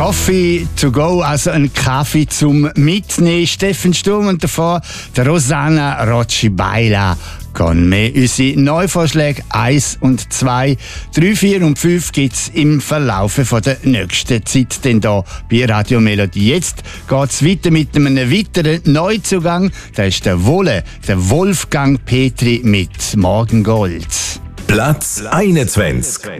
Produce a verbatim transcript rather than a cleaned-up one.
Coffee to go, also ein Kaffee zum Mitnehmen. Steffen Sturm und davor der Rosanna Roccibaila con me. Unsere Neuvorschläge eins und zwei, drei, vier und fünf gibt es im Verlauf der nächsten Zeit. Denn hier bei Radio Melodie. Jetzt geht es weiter mit einem weiteren Neuzugang. Das ist der Wolle, der Wolfgang Petri mit Morgengold. Platz einundzwanzig.